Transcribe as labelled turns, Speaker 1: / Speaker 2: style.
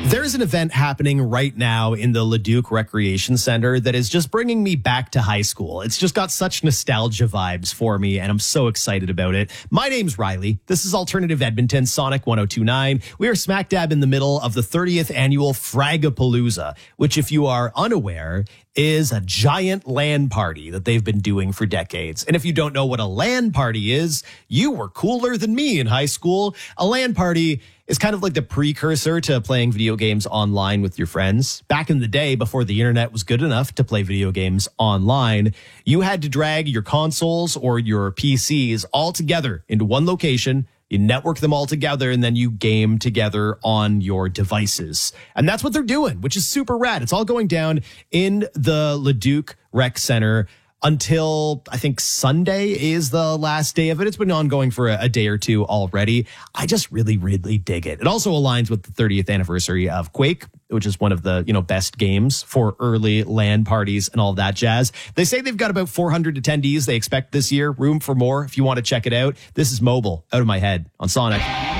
Speaker 1: There's an event happening right now in the Leduc Recreation Center that is just bringing me back to high school. It's just got such nostalgia vibes for me, and I'm so excited about it. My name's Riley. This is Alternative Edmonton, Sonic 102.9. We are smack dab in the middle of the 30th annual Fragapalooza, which, if you are unaware, is a giant LAN party that they've been doing for decades. And if you don't know what a LAN party is, you were cooler than me in high school. A LAN party is kind of like the precursor to playing video games online with your friends. Back in the day, before the internet was good enough to play video games online, you had to drag your consoles or your PCs all together into one location. You network them all together, and then you game together on your devices. And that's what they're doing, which is super rad. It's all going down in the Leduc Rec Center until I think Sunday is the last day of it. It's been ongoing for a day or two already. I just really, really dig it. It also aligns with the 30th anniversary of Quake, which is one of the, best games for early LAN parties and all that jazz. They say they've got about 400 attendees they expect this year. Room for more if you want to check it out. This is Mobile, Out of My Head on Sonic.